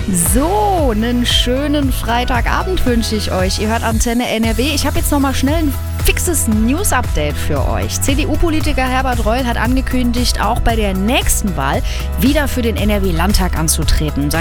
So, einen schönen Freitagabend wünsche ich euch. Ihr hört Antenne NRW. Ich habe jetzt nochmal schnell ein fixes News-Update für euch. CDU-Politiker Herbert Reul hat angekündigt, auch bei der nächsten Wahl wieder für den NRW-Landtag anzutreten.